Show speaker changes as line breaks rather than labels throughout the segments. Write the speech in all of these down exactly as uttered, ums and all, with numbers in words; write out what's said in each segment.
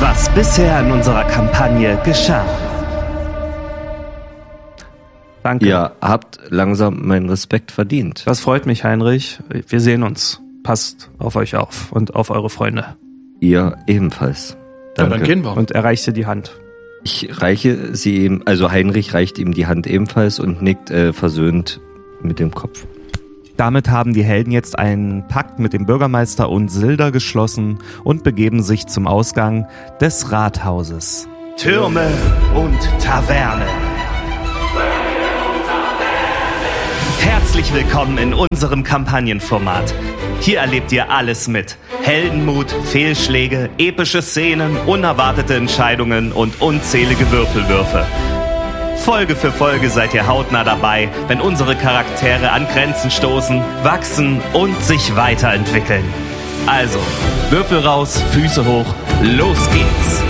was bisher in unserer Kampagne geschah. Danke.
Ihr habt langsam meinen Respekt verdient.
Das freut mich, Heinrich. Wir sehen uns. Passt auf euch auf und auf eure Freunde.
Ihr ebenfalls. Danke.
Ja, dann gehen wir.
Und er reichte die Hand.
Ich reiche sie ihm, also Heinrich reicht ihm die Hand ebenfalls und nickt äh, versöhnt mit dem Kopf.
Damit haben die Helden jetzt einen Pakt mit dem Bürgermeister und Silda geschlossen und begeben sich zum Ausgang des Rathauses. Türme und Taverne. Herzlich willkommen in unserem Kampagnenformat. Hier erlebt ihr alles mit. Heldenmut, Fehlschläge, epische Szenen, unerwartete Entscheidungen und unzählige Würfelwürfe. Folge für Folge seid ihr hautnah dabei, wenn unsere Charaktere an Grenzen stoßen, wachsen und sich weiterentwickeln. Also, Würfel raus, Füße hoch, los geht's!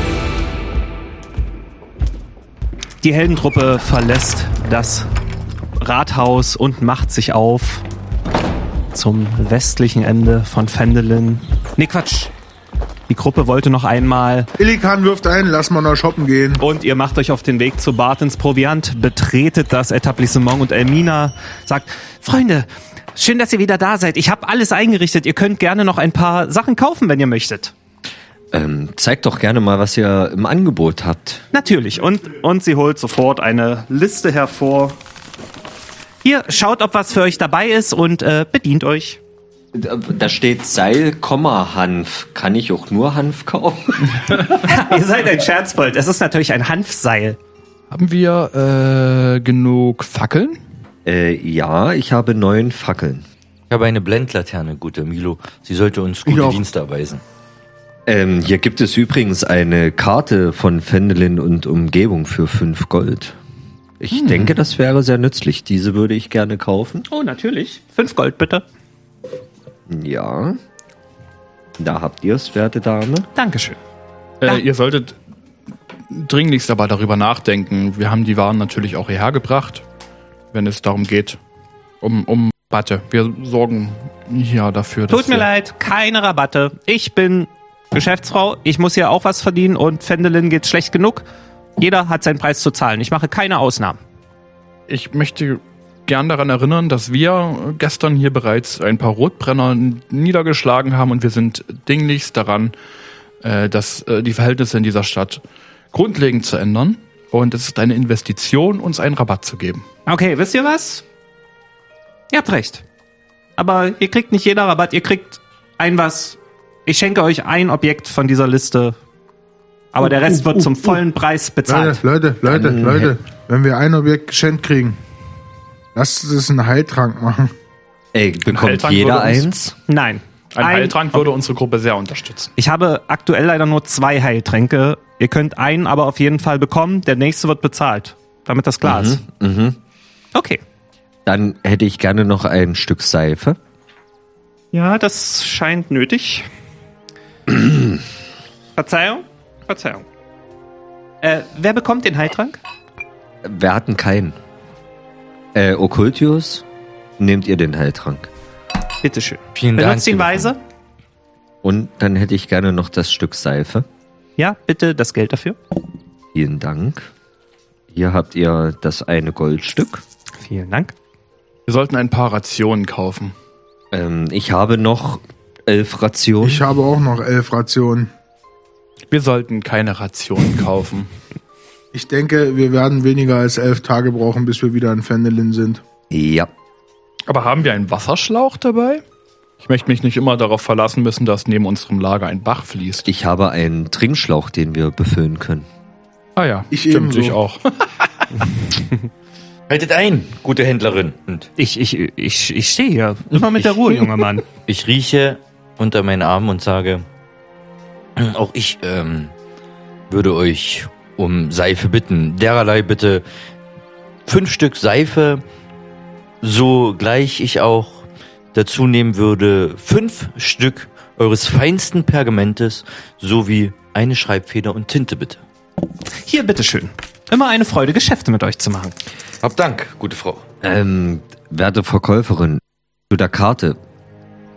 Die Heldentruppe verlässt das Rathaus und macht sich auf zum westlichen Ende von Phendelin. Nee, Quatsch. Die Gruppe wollte noch einmal...
Illikan wirft ein, lass mal noch shoppen gehen.
Und ihr macht euch auf den Weg zu Bartens Proviant, betretet das Etablissement und Elmina sagt, Freunde, schön, dass ihr wieder da seid. Ich habe alles eingerichtet. Ihr könnt gerne noch ein paar Sachen kaufen, wenn ihr möchtet.
Ähm, zeigt doch gerne mal, was ihr im Angebot habt.
Natürlich. Und, und sie holt sofort eine Liste hervor. Hier, schaut, ob was für euch dabei ist und äh, bedient euch.
Da steht Seil, Hanf. Kann ich auch nur Hanf kaufen?
Ihr seid ein Scherzbold. Es ist natürlich ein Hanfseil.
Haben wir äh, genug Fackeln?
Äh, ja, ich habe neun Fackeln.
Ich habe eine Blendlaterne, guter Milo. Sie sollte uns gute Dienste erweisen.
Ähm, hier gibt es übrigens eine Karte von Phendelin und Umgebung für fünf Gold. Ich hm. denke, das wäre sehr nützlich. Diese würde ich gerne kaufen.
Oh, natürlich. Fünf Gold, bitte.
Ja. Da habt ihr es, werte Dame.
Dankeschön.
Äh, ihr solltet dringlichst aber darüber nachdenken. Wir haben die Waren natürlich auch hierher gebracht, wenn es darum geht, um, um Rabatte. Wir sorgen ja dafür, dass
Tut mir leid, keine Rabatte. Ich bin Geschäftsfrau, ich muss hier auch was verdienen und Phendelin geht's schlecht genug. Jeder hat seinen Preis zu zahlen. Ich mache keine Ausnahmen.
Ich möchte gern daran erinnern, dass wir gestern hier bereits ein paar Rotbrenner niedergeschlagen haben und wir sind dinglichst daran, äh, dass äh, die Verhältnisse in dieser Stadt grundlegend zu ändern. Und es ist eine Investition, uns einen Rabatt zu geben.
Okay, wisst ihr was? Ihr habt recht. Aber ihr kriegt nicht jeder Rabatt, ihr kriegt ein was. Ich schenke euch ein Objekt von dieser Liste. Aber der Rest wird zum vollen Preis bezahlt.
Leute, Leute, Leute,
Dann
Leute, wenn wir ein Objekt geschenkt kriegen, lasst es einen Heiltrank machen.
Ey, bekommt
Heiltrank
jeder
würde uns-
eins?
Nein.
Ein, Heiltrank würde unsere Gruppe sehr unterstützen.
Ich habe aktuell leider nur zwei Heiltränke. Ihr könnt einen aber auf jeden Fall bekommen. Der nächste wird bezahlt. Damit das klar ist.
Mhm.
Okay.
Dann hätte ich gerne noch ein Stück Seife.
Ja, das scheint nötig. Verzeihung? Verzeihung. Äh, wer bekommt den Heiltrank?
Wir hatten keinen. Äh, Okkultius, nehmt ihr den Heiltrank.
Bitteschön.
Vielen Dank.
Benutzt ihn weise?
Und dann hätte ich gerne noch das Stück Seife.
Ja, bitte das Geld dafür.
Vielen Dank. Hier habt ihr das eine Goldstück.
Vielen Dank.
Wir sollten ein paar Rationen kaufen.
Ähm, ich habe noch elf Rationen.
Ich habe auch noch elf Rationen.
Wir sollten keine Rationen kaufen.
Ich denke, wir werden weniger als elf Tage brauchen, bis wir wieder in Phendelin sind.
Ja.
Aber haben wir einen Wasserschlauch dabei? Ich möchte mich nicht immer darauf verlassen müssen, dass neben unserem Lager ein Bach fließt.
Ich habe einen Trinkschlauch, den wir befüllen können.
Ah ja,
Ich
stimmt,
ebenso.
ich auch.
Haltet ein, gute Händlerin. Und
Ich, ich, ich, ich stehe hier. Immer mit der Ruhe, junger Mann.
ich rieche unter meinen Arm und sage, auch ich ähm, würde euch um Seife bitten. Dererlei bitte fünf Stück Seife, so gleich ich auch dazu nehmen würde fünf Stück eures feinsten Pergamentes sowie eine Schreibfeder und Tinte bitte.
Hier, bitteschön. Immer eine Freude, Geschäfte mit euch zu machen.
Hab Dank, gute Frau.
Ähm, werte Verkäuferin, zu der Karte.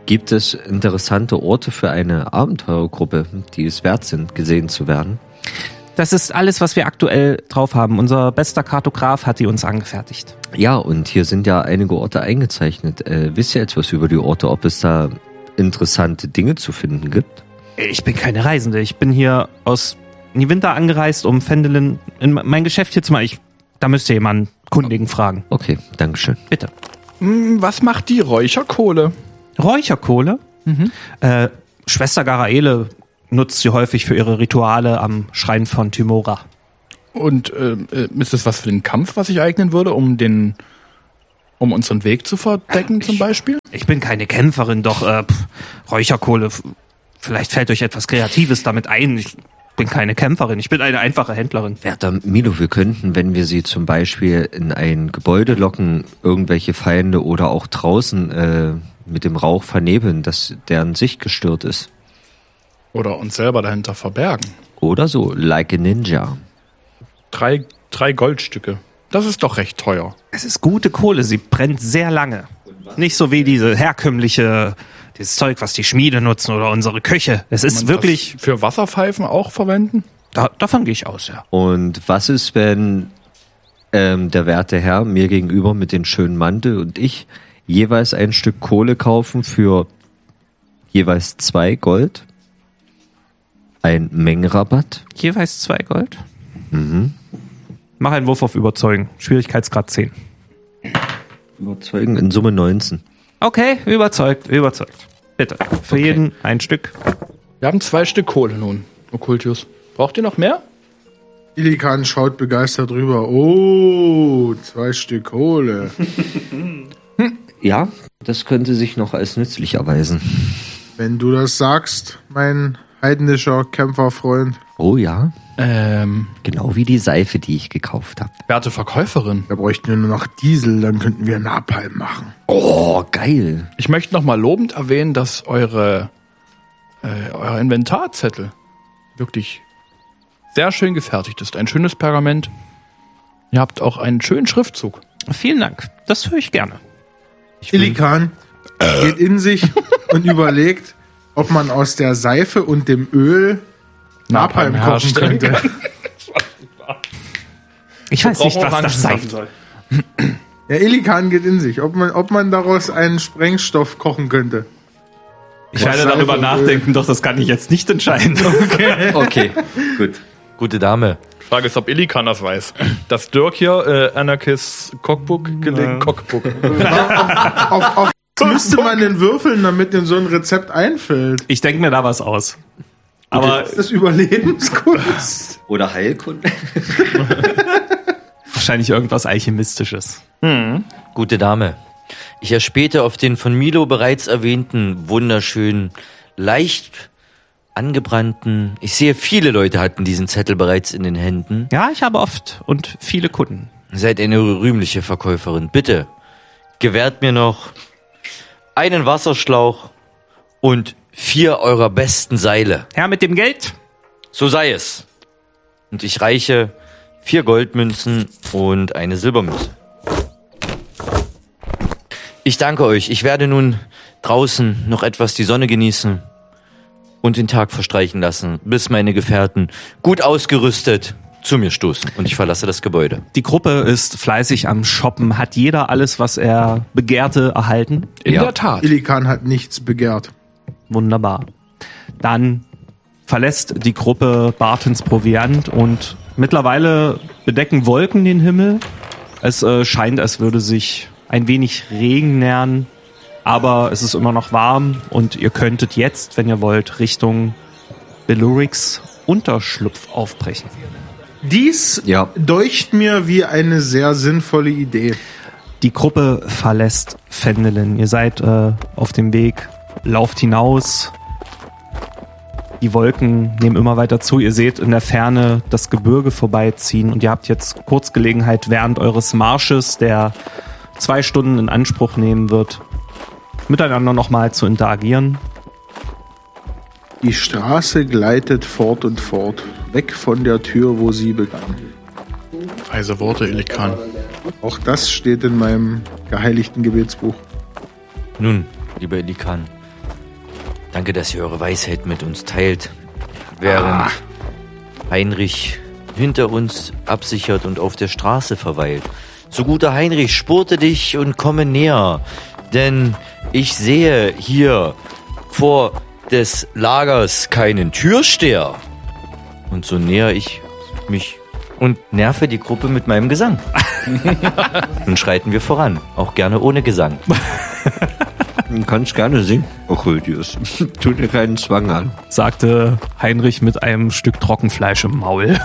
Gibt es interessante Orte für eine Abenteurergruppe, die es wert sind, gesehen zu werden?
Das ist alles, was wir aktuell drauf haben. Unser bester Kartograf hat die uns angefertigt.
Ja, und hier sind ja einige Orte eingezeichnet. Äh, wisst ihr etwas über die Orte, ob es da interessante Dinge zu finden gibt?
Ich bin keine Reisende. Ich bin hier aus Niewinter angereist, um Fendelin in mein Geschäft hier zu machen. Ich, da müsst ihr jemanden Kundigen fragen.
Okay, dankeschön.
Bitte.
Hm, was macht die Räucherkohle?
Räucherkohle? Mhm. Äh, Schwester Garaele nutzt sie häufig für ihre Rituale am Schrein von Tymora.
Und äh, ist das was für den Kampf, was sich eignen würde, um den, um unseren Weg zu verdecken zum Beispiel?
Ich bin keine Kämpferin, doch äh, pff, Räucherkohle, f- vielleicht fällt euch etwas Kreatives damit ein. Ich bin keine Kämpferin, ich bin eine einfache Händlerin.
Werter Milo, wir könnten, wenn wir sie zum Beispiel in ein Gebäude locken, irgendwelche Feinde oder auch draußen äh, mit dem Rauch vernebeln, dass deren Sicht gestört ist.
Oder uns selber dahinter verbergen.
Oder so, like a ninja.
Drei, drei Goldstücke. Das ist doch recht teuer.
Es ist gute Kohle, sie brennt sehr lange. Nicht so wie diese herkömmliche, dieses Zeug, was die Schmiede nutzen oder unsere Köche. Es ist
Kann man
wirklich,
das für Wasserpfeifen auch verwenden?
da, davon gehe ich aus, ja.
Und was ist, wenn ähm, der werte Herr mir gegenüber mit dem schönen Mantel und ich jeweils ein Stück Kohle kaufen für jeweils zwei Gold? Ein Mengenrabatt?
Jeweils zwei Gold.
Mhm.
Mach einen Wurf auf Überzeugen. Schwierigkeitsgrad zehn.
Überzeugen in Summe neunzehn.
Okay, überzeugt, überzeugt. Bitte, für
Okay.
jeden ein Stück.
Wir haben zwei Stück Kohle nun, Okkultius. Braucht ihr noch mehr?
Ilikan schaut begeistert rüber. Oh, zwei Stück Kohle.
Ja, das könnte sich noch als nützlich erweisen.
Wenn du das sagst, mein heidnischer Kämpferfreund.
Oh ja,
Ähm,
genau wie die Seife, die ich gekauft habe.
werte Verkäuferin.
Da bräuchten wir nur noch Diesel, dann könnten wir Napalm machen.
Oh, geil.
Ich möchte noch mal lobend erwähnen, dass eure, äh, euer Inventarzettel wirklich sehr schön gefertigt ist. Ein schönes Pergament. Ihr habt auch einen schönen Schriftzug.
Vielen Dank, das höre ich gerne.
Ilikan geht in sich und überlegt, ob man aus der Seife und dem Öl Napalm kochen
herstellen
könnte.
Ich weiß nicht,
brauchen
was das sein
Orangensaft.
soll.
Ja, Ilikan geht in sich, ob man, ob man daraus einen Sprengstoff kochen könnte.
Ich
Was
werde
Seife
darüber
und
nachdenken, doch das kann ich jetzt nicht entscheiden.
Okay, gut.
Gute Dame.
Die Frage ist, ob Illikan das weiß. Das Dirk hier, äh, Anarchist Cookbook, gelegt Cookbook.
Auf, auf was müsste man denn würfeln, damit in so ein Rezept einfällt?
Ich denke mir da was aus. Aber
Ist das Überlebenskunst?
Oder Heilkunde?
wahrscheinlich irgendwas Alchemistisches.
Gute Dame. Ich erspähte auf den von Milo bereits erwähnten, wunderschönen, leicht angebrannten. Ich sehe, viele Leute hatten diesen Zettel bereits in den Händen.
Ja, ich habe oft und viele Kunden.
Seid eine rühmliche Verkäuferin. Bitte, gewährt mir noch einen Wasserschlauch und vier eurer besten Seile.
Herr mit dem Geld?
So sei es. Und ich reiche vier Goldmünzen und eine Silbermünze. Ich danke euch. Ich werde nun draußen noch etwas die Sonne genießen und den Tag verstreichen lassen, bis meine Gefährten gut ausgerüstet zu mir stoßen. Und ich verlasse das Gebäude.
Die Gruppe ist fleißig am Shoppen. Hat jeder alles, was er begehrte, erhalten?
In
Ja.
der Tat.
Ilikan hat nichts begehrt.
Wunderbar. Dann verlässt die Gruppe Bartens Proviant und mittlerweile bedecken Wolken den Himmel. Es äh, scheint, als würde sich ein wenig Regen nähern, aber es ist immer noch warm und ihr könntet jetzt, wenn ihr wollt, Richtung Bellurics Unterschlupf aufbrechen.
Dies
Ja.
deucht mir wie eine sehr sinnvolle Idee.
Die Gruppe verlässt Fendelin. Ihr seid äh, auf dem Weg, lauft hinaus. Die Wolken nehmen immer weiter zu. Ihr seht in der Ferne das Gebirge vorbeiziehen und ihr habt jetzt kurz Gelegenheit, während eures Marsches, der zwei Stunden in Anspruch nehmen wird, miteinander nochmal zu interagieren.
Die Straße gleitet fort und fort, weg von der Tür, wo sie begann.
Weise Worte, Illikan.
Auch das steht in meinem geheiligten Gebetsbuch.
Nun, lieber Illikan, Danke, dass ihr eure Weisheit mit uns teilt, während ah. Heinrich hinter uns absichert und auf der Straße verweilt. So guter Heinrich, spurte dich und komme näher, denn ich sehe hier vor des Lagers keinen Türsteher. Und so näher ich mich und nerve die Gruppe mit meinem Gesang. Nun schreiten wir voran, auch gerne ohne Gesang.
Du kannst gerne singen, Occultius. Tu dir keinen Zwang an,
sagte Heinrich mit einem Stück Trockenfleisch im Maul.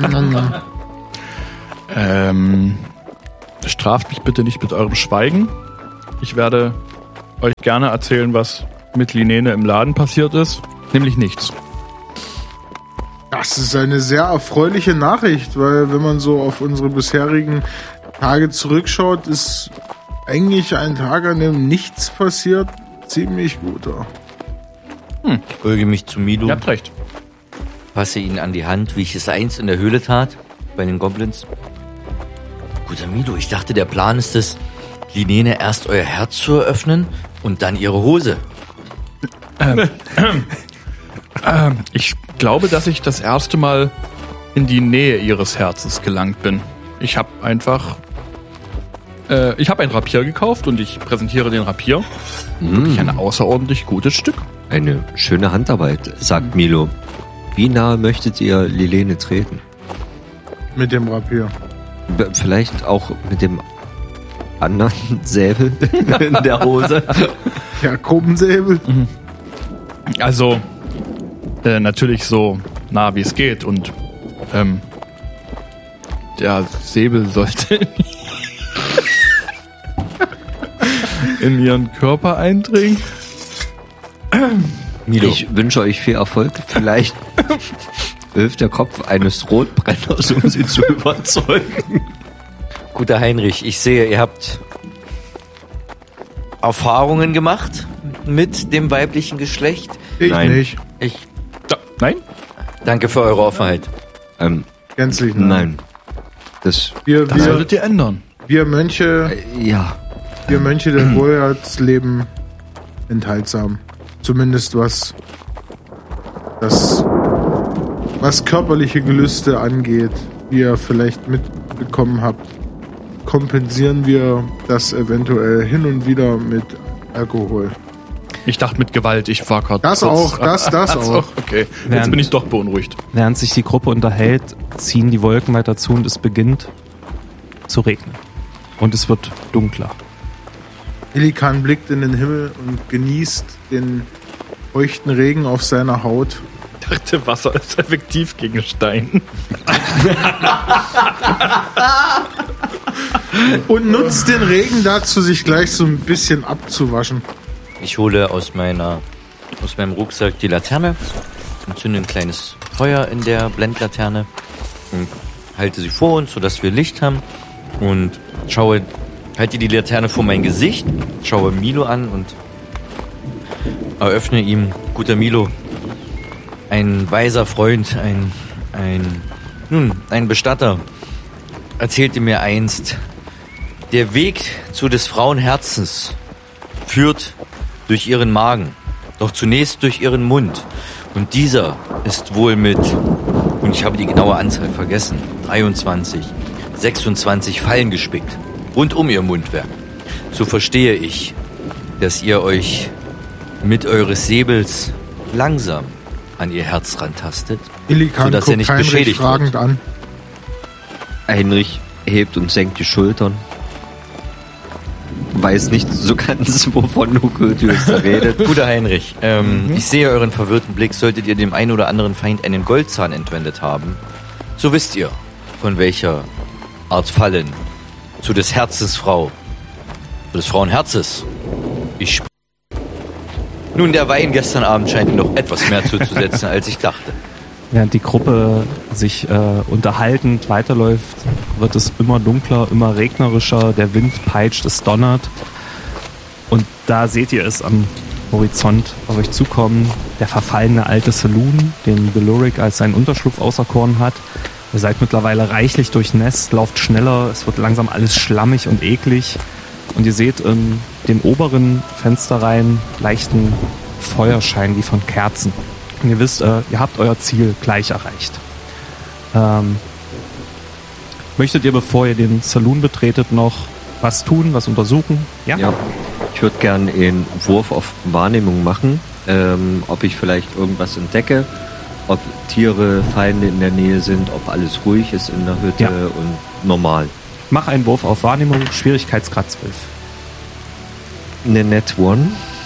ähm, straft mich bitte nicht mit eurem Schweigen. Ich werde euch gerne erzählen, was mit Linene im Laden passiert ist. Nämlich nichts.
Das ist eine sehr erfreuliche Nachricht, weil wenn man so auf unsere bisherigen Tage zurückschaut, ist eigentlich ein Tag, an dem nichts passiert, ziemlich guter.
Hm. Ich beuge mich zu Milo.
Ihr habt recht.
Passe ihn an die Hand, wie ich es einst in der Höhle tat, bei den Goblins. Guter Milo, ich dachte, der Plan ist es, Linene erst euer Herz zu eröffnen und dann ihre Hose.
Ähm, ähm, ich glaube, dass ich das erste Mal in die Nähe ihres Herzens gelangt bin. Ich habe einfach... Äh, ich habe ein Rapier gekauft und ich präsentiere den Rapier. Mm. Wirklich ein außerordentlich gutes Stück.
Eine schöne Handarbeit, sagt Milo. Wie nahe möchtet ihr Lilene treten?
Mit dem Rapier.
B- vielleicht auch mit dem anderen Säbel in der Hose.
Ja, Gruppensäbel.
Mhm. Also, äh, natürlich so nah wie es geht und ähm, der Säbel sollte in ihren Körper eindringen.
Milo. Ich wünsche euch viel Erfolg. Vielleicht hilft der Kopf eines Rotbrenners, um sie zu überzeugen.
Guter Heinrich, ich sehe, ihr habt Erfahrungen gemacht mit dem weiblichen Geschlecht.
Ich
nein.
nicht.
Ich.
Da, nein?
Danke für eure Offenheit.
Ähm,
Gänzlich nein.
Nein. Das,
wir,
das
wir,
solltet ihr ändern.
Wir Mönche,
äh, ja.
wir Mönche der Goliaths leben enthaltsam. Zumindest was das, was körperliche Gelüste angeht, wie ihr vielleicht mitbekommen habt, kompensieren wir das eventuell hin und wieder mit Alkohol.
Ich dachte mit Gewalt, ich war gerade
Das auch, das, das auch.
Okay, jetzt
während,
bin ich doch beunruhigt.
Während sich die Gruppe unterhält, ziehen die Wolken weiter zu und es beginnt zu regnen. Und es wird dunkler.
Illikan blickt in den Himmel und genießt den feuchten Regen auf seiner Haut.
Ich dachte, Wasser ist effektiv gegen Stein.
Und nutzt den Regen dazu, sich gleich so ein bisschen abzuwaschen.
Ich hole aus meiner, aus meinem Rucksack die Laterne und zünde ein kleines Feuer in der Blendlaterne und halte sie vor uns, sodass wir Licht haben und schaue, halte die Laterne vor mein Gesicht, schaue Milo an und eröffne ihm, guter Milo, ein weiser Freund, ein, ein, nun, ein Bestatter, erzählte mir einst, der Weg zu des Frauenherzens führt durch ihren Magen, doch zunächst durch ihren Mund. Und dieser ist wohl mit, und ich habe die genaue Anzahl vergessen, dreiundzwanzig, sechsundzwanzig Fallen gespickt, rund um ihr Mundwerk. So verstehe ich, dass ihr euch mit eures Säbels langsam an ihr Herz rantastet,
Illikan
sodass er nicht
Heinrich
beschädigt
fragend
wird.
An.
Heinrich hebt und senkt die Schultern. Weiß nicht so ganz, wovon Occultius da redet.
Guter Heinrich, ähm, mhm. ich sehe euren verwirrten Blick. Solltet ihr dem einen oder anderen Feind einen Goldzahn entwendet haben, so wisst ihr, von welcher Art Fallen zu des Herzens Frau, zu des Frauenherzes ich sp- Nun, der Wein gestern Abend scheint mir noch etwas mehr zuzusetzen, als ich dachte.
Während die Gruppe sich äh, unterhaltend weiterläuft, wird es immer dunkler, immer regnerischer, der Wind peitscht, es donnert. Und da seht ihr es am Horizont auf euch zukommen, der verfallene alte Saloon, den Beluric als seinen Unterschlupf auserkoren hat. Ihr seid mittlerweile reichlich durchnässt, lauft schneller, es wird langsam alles schlammig und eklig. Und ihr seht in den oberen Fensterreihen leichten Feuerschein wie von Kerzen. Und ihr wisst, äh, ihr habt euer Ziel gleich erreicht. Ähm, möchtet ihr, bevor ihr den Saloon betretet, noch was tun, was untersuchen? Ja.
Ja. Ich würde gerne einen Wurf auf Wahrnehmung machen, ähm, ob ich vielleicht irgendwas entdecke, ob Tiere, Feinde in der Nähe sind, ob alles ruhig ist in der Hütte
Ja.
und normal.
Mach einen Wurf auf Wahrnehmung, Schwierigkeitsgrad zwölf.
Eine Net One.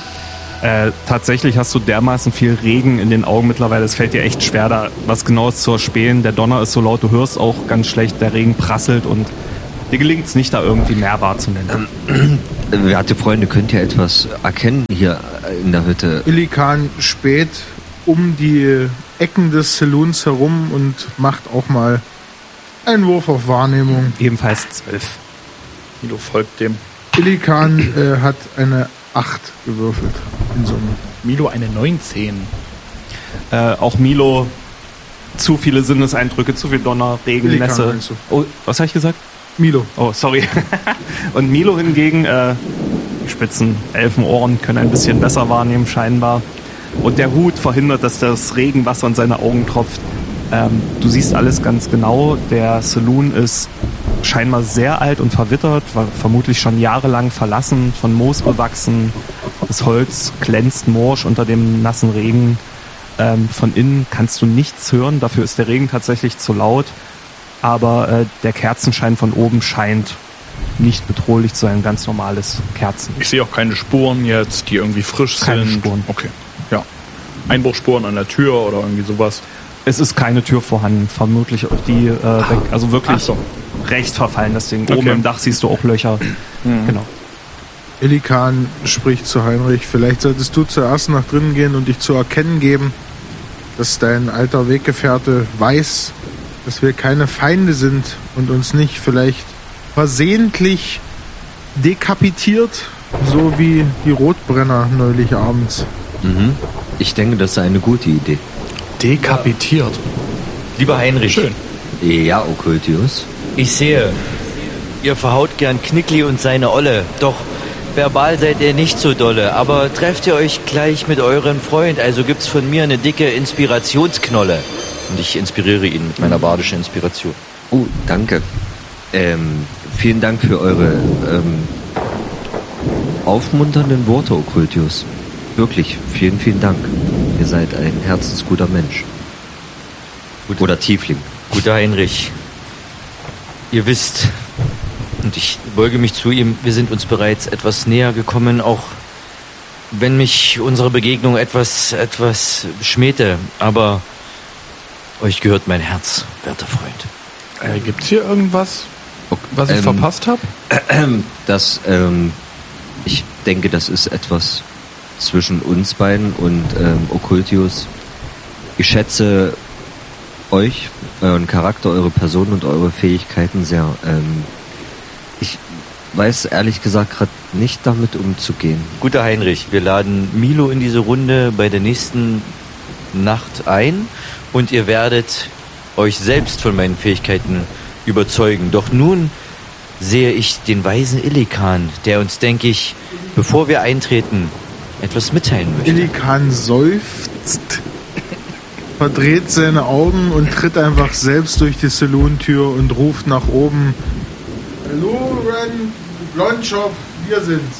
Äh, tatsächlich hast du dermaßen viel Regen in den Augen mittlerweile, es fällt dir echt schwer, da was Genaues zu erspähen. Der Donner ist so laut, du hörst auch ganz schlecht, der Regen prasselt und dir gelingt es nicht, da irgendwie mehr wahrzunehmen.
Werte Freunde, könnt ihr etwas erkennen hier in der Hütte?
Illikan späht um die Ecken des Saloons herum und macht auch mal einen Wurf auf Wahrnehmung.
Ebenfalls zwölf.
Milo folgt dem.
Illikan äh, hat eine acht gewürfelt in Summe.
Milo eine neunzehn.
Äh, auch Milo, zu viele Sinneseindrücke, zu viel Donner, Regen,
Illikan
Nässe.
meinst du?
Oh, was habe ich gesagt?
Milo.
Oh, sorry. Und Milo hingegen, äh, die spitzen Elfenohren können ein bisschen besser wahrnehmen, scheinbar. Und der Hut verhindert, dass das Regenwasser in seine Augen tropft. Ähm, du siehst alles ganz genau. Der Saloon ist scheinbar sehr alt und verwittert, war vermutlich schon jahrelang verlassen, von Moos bewachsen. Das Holz glänzt morsch unter dem nassen Regen. Ähm, von innen kannst du nichts hören, dafür ist der Regen tatsächlich zu laut. Aber äh, der Kerzenschein von oben scheint nicht bedrohlich zu sein, ganz normales Kerzen.
Ich sehe auch keine Spuren jetzt, die irgendwie frisch
Keine
sind.
Spuren.
Okay. Ja. Einbruchspuren an der Tür oder irgendwie sowas.
Es ist keine Tür vorhanden, vermutlich auch die äh, weg, also wirklich
Ach so.
recht verfallen, das Ding.
Okay.
Oben im Dach siehst du auch Löcher. Genau.
Illikan spricht zu Heinrich. Vielleicht solltest du zuerst nach drinnen gehen und dich zu erkennen geben, dass dein alter Weggefährte weiß, dass wir keine Feinde sind und uns nicht vielleicht versehentlich dekapitiert, so wie die Rotbrenner neulich abends.
Mhm. Ich denke, das ist eine gute Idee.
Dekapitiert.
Lieber Heinrich,
Schön.
Ja, Okkultius.
ich sehe, ihr verhaut gern Knickli und seine Olle. Doch verbal seid ihr nicht so dolle. Aber trefft ihr euch gleich mit eurem Freund, also gibt's von mir eine dicke Inspirationsknolle. Und ich inspiriere ihn mit meiner bardischen Inspiration.
Oh, danke. Ähm, vielen Dank für eure ähm, aufmunternden Worte, Okkultius. Wirklich, vielen, vielen Dank. Ihr seid ein herzensguter Mensch. Oder Tiefling.
Guter Heinrich, ihr wisst, und ich beuge mich zu ihm, wir sind uns bereits etwas näher gekommen, auch wenn mich unsere Begegnung etwas, etwas schmähte. Aber euch gehört mein Herz, werter Freund.
Äh, gibt's hier irgendwas, was ich
Ähm,
verpasst habe?
Das, ähm, ich denke, das ist etwas zwischen uns beiden und ähm, Okkultius. Ich schätze euch, euren Charakter, eure Person und eure Fähigkeiten sehr. Ähm, ich weiß ehrlich gesagt gerade nicht damit umzugehen.
Guter Heinrich, wir laden Milo in diese Runde bei der nächsten Nacht ein und ihr werdet euch selbst von meinen Fähigkeiten überzeugen. Doch nun sehe ich den weisen Illikan, der uns, denke ich, bevor wir eintreten, etwas mitteilen möchte.
Illikan seufzt, verdreht seine Augen und tritt einfach selbst durch die Saloon-Tür und ruft nach oben: Hallo, Ren, Blondschow, wir sind's.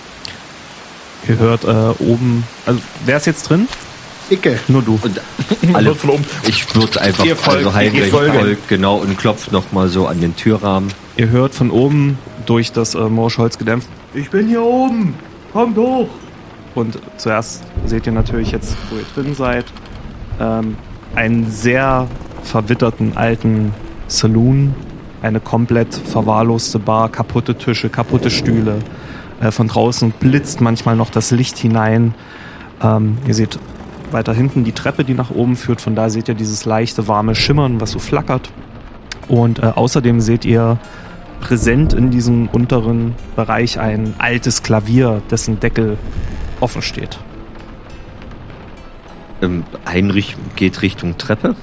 Ihr hört äh, oben, also wer ist jetzt drin?
Icke.
Nur du.
Und alle,
Von oben.
ich würde einfach,
Ihr folgt,
also Heinrich
ihr folgt.
folgt, genau, und klopft nochmal so an den Türrahmen.
Ihr hört von oben durch das äh, Morschholz gedämpft: Ich bin hier oben, kommt hoch. Und zuerst seht ihr natürlich jetzt, wo ihr drin seid, ähm, einen sehr verwitterten alten Saloon, eine komplett verwahrloste Bar, kaputte Tische, kaputte Stühle. Äh, von draußen blitzt manchmal noch das Licht hinein. Ähm, ihr seht weiter hinten die Treppe, die nach oben führt. Von da seht ihr dieses leichte, warme Schimmern, was so flackert. Und äh, außerdem seht ihr präsent in diesem unteren Bereich ein altes Klavier, dessen Deckel offen steht.
Ähm, Heinrich geht Richtung Treppe.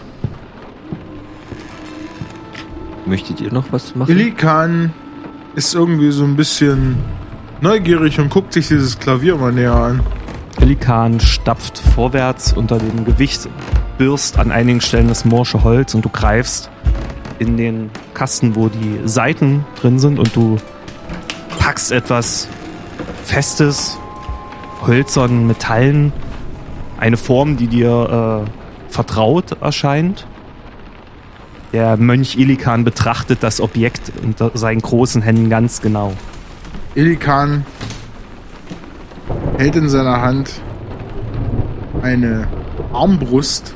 Möchtet ihr noch was machen?
Illikan ist irgendwie so ein bisschen neugierig und guckt sich dieses Klavier mal näher an.
Pelikan stapft vorwärts unter dem Gewicht, birst an einigen Stellen das morsche Holz und du greifst in den Kasten, wo die Saiten drin sind und du packst etwas Festes, hölzern, Metallen, eine Form, die dir äh, vertraut erscheint. Der Mönch Ilikan betrachtet das Objekt unter seinen großen Händen ganz genau.
Ilikan hält in seiner Hand eine Armbrust,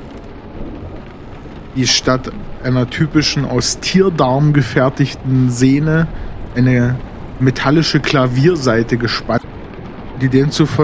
die statt einer typischen aus Tierdarm gefertigten Sehne eine metallische Klaviersaite gespannt, die demzufolge